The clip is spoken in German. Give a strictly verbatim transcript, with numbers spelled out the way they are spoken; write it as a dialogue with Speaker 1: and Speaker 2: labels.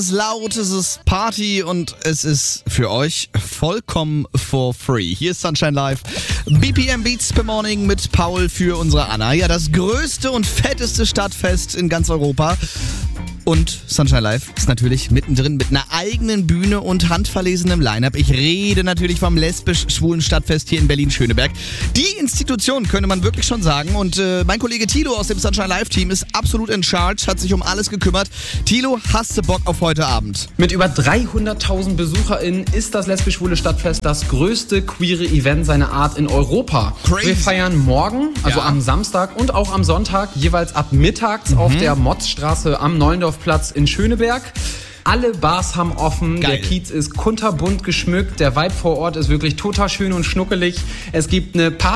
Speaker 1: Es ist laut, es ist Party und es ist für euch vollkommen for free. Hier ist Sunshine Live. B P M Beats per Morning mit Paul für unsere Anna. Ja, das größte und fetteste Stadtfest in ganz Europa. Und Sunshine Live ist natürlich mittendrin mit einer eigenen Bühne und handverlesenem Line-Up. Ich rede natürlich vom lesbisch-schwulen Stadtfest hier in Berlin-Schöneberg. Die Institution könnte man wirklich schon sagen. Und äh, mein Kollege Thilo aus dem Sunshine Live-Team ist absolut in charge, hat sich um alles gekümmert. Thilo, hast du Bock auf heute Abend?
Speaker 2: Mit über dreihunderttausend BesucherInnen ist das lesbisch-schwule Stadtfest das größte queere Event seiner Art in Europa.
Speaker 1: Crazy.
Speaker 2: Wir feiern morgen, also
Speaker 1: Ja.
Speaker 2: am Samstag und auch am Sonntag, jeweils ab mittags mhm. auf der Motzstraße am Neulendorfplatz in Schöneberg. Alle Bars haben offen,
Speaker 1: Geil.
Speaker 2: Der Kiez ist kunterbunt geschmückt, der Vibe vor Ort ist wirklich total schön und schnuckelig. Es gibt eine Party